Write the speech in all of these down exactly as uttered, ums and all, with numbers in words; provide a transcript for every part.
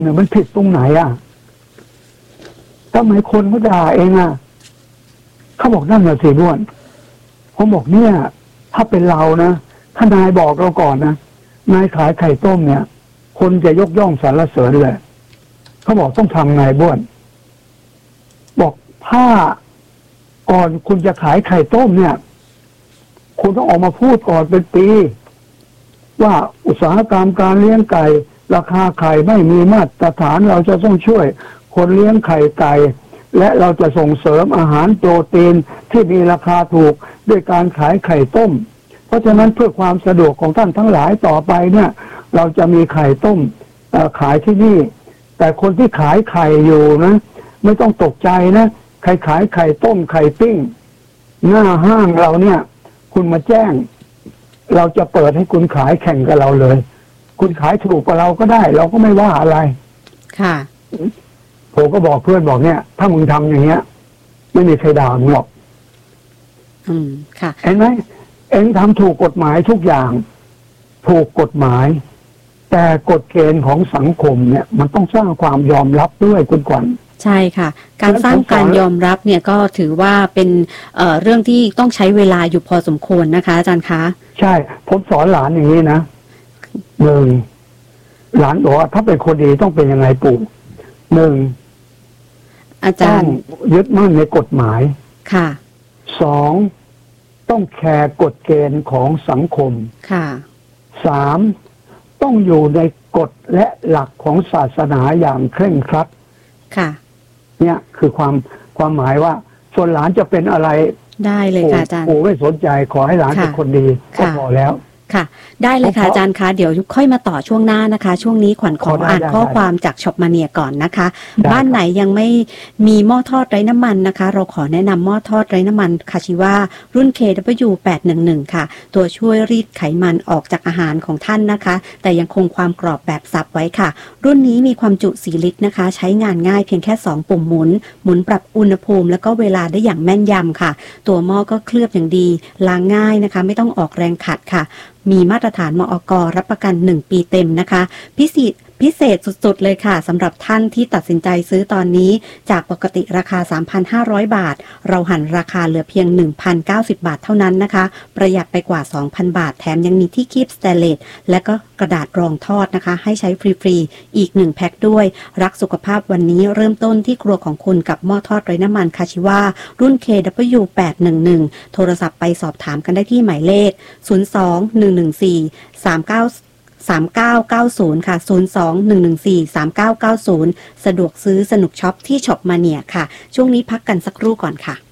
เนี่ยมันผิดตรงไหนอ่ะทำไมคนเขาด่าเองอ่ะเขาบอกนั่นเหรอสิด้วนผมบอกเนี่ยถ้าเป็นเรานะถ้านายบอกเราก่อนนะนายขายไข่ต้มเนี่ยคนจะยกย่องสรรเสริญเลยเขาบอกต้องทำไงบ้วนบอกถ้าก่อนคุณจะขายไข่ต้มเนี่ยคุณต้องออกมาพูดก่อนเป็นปีว่าอุตสาหกรรมการเลี้ยงไก่ราคาไข่ไม่มีมาตรฐานเราจะต้องช่วยคนเลี้ยงไข่ไก่และเราจะส่งเสริมอาหารโปรตีนที่มีราคาถูกด้วยการขายไข่ต้มเพราะฉะนั้นเพื่อความสะดวกของท่านทั้งหลายต่อไปเนี่ยเราจะมีไข่ต้มขายที่นี่แต่คนที่ขายไข่อยู่นะไม่ต้องตกใจนะใครขายไข่ต้มไข่ปิ้งหน้าห้างเราเนี่ยคุณมาแจ้งเราจะเปิดให้คุณขายแข่งกับเราเลยคุณขายถูกกว่าเราก็ได้เราก็ไม่ว่าอะไรค่ะผมก็บอกเพื่อนบอกเนี่ยถ้ามึงทำอย่างเงี้ยไม่มีใครด่ามึงหรอกอืมค่ะเห็นไหมเอ็งทำถูกกฎหมายทุกอย่างถูกกฎหมายแต่กฎเกณฑ์ของสังคมเนี่ยมันต้องสร้างความยอมรับด้วยคุณขวัญใช่ค่ะการสร้างการยอมรับเนี่ยก็ถือว่าเป็นเอ่อเรื่องที่ต้องใช้เวลาอยู่พอสมควรนะคะอาจารย์คะใช่ผมสอนหลานอย่างนี้นะหนึ่งหลานบอกว่าถ้าเป็นคนดีต้องเป็นยังไงปู่หนึ่งอาจารย์ยึดมั่นในกฎหมายค่ะสองต้องแคร์กฎเกณฑ์ของสังคมค่ะสามต้องอยู่ในกฎและหลักของศาสนาอย่างเคร่งครัดค่ะเนี่ยคือความความหมายว่าส่วนหลานจะเป็นอะไรได้เลยค่ะอาจารย์ปู่ไม่สนใจขอให้หลานเป็นคนดีก็พอแล้วค่ะได้เลยค่ะอาจารย์คะเดี๋ยวค่อยมาต่อช่วงหน้านะคะช่วงนี้ขวัญขออ่านข้อความจากช็อปมาเนียก่อนนะคะบ้านไหนยังไม่มีหม้อทอดไร้น้ำมันนะคะเราขอแนะนำหม้อทอดไร้น้ำมันคาชิวารุ่น เค ดับเบิลยู แปดหนึ่งหนึ่ง ค่ะตัวช่วยรีดไขมันออกจากอาหารของท่านนะคะแต่ยังคงความกรอบแบบสับไว้ค่ะรุ่นนี้มีความจุสี่ลิตรนะคะใช้งานง่ายเพียงแค่สองปุ่มหมุนหมุนปรับอุณหภูมิแล้วก็เวลาได้อย่างแม่นยำค่ะตัวหม้อก็เคลือบอย่างดีล้างง่ายนะคะไม่ต้องออกแรงขัดค่ะมีมาตรฐานมอก.รับประกันหนึ่งปีเต็มนะคะพิเศษพิเศษสุดๆเลยค่ะสำหรับท่านที่ตัดสินใจซื้อตอนนี้จากปกติราคา สามพันห้าร้อย บาทเราหันราคาเหลือเพียง หนึ่งพันเก้าสิบ บาทเท่านั้นนะคะประหยัดไปกว่า สองพัน บาทแถมยังมีที่คีบสเตนเลสและก็กระดาษรองทอดนะคะให้ใช้ฟรีๆอีกหนึ่งแพ็คด้วยรักสุขภาพวันนี้เริ่มต้นที่ครัวของคุณกับหม้อทอดไร้น้ำมันคาชิวารุ่น เค ดับเบิลยู แปดหนึ่งหนึ่ง โทรศัพท์ไปสอบถามกันได้ที่หมายเลขศูนย์ สอง หนึ่ง หนึ่ง สี่ สาม เก้า สามเก้าเก้าศูนย์ค่ะศูนย์ สอง หนึ่ง หนึ่ง สี่ สามเก้าเก้าศูนย์สะดวกซื้อสนุกช็อปที่ช็อปมาเนียค่ะช่วงนี้พักกันสักครู่ก่อนค่ะ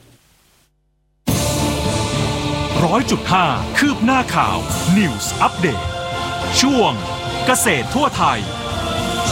ร้อยจุดห้า คืบหน้าข่าว News Update ช่วงเกษตรทั่วไทย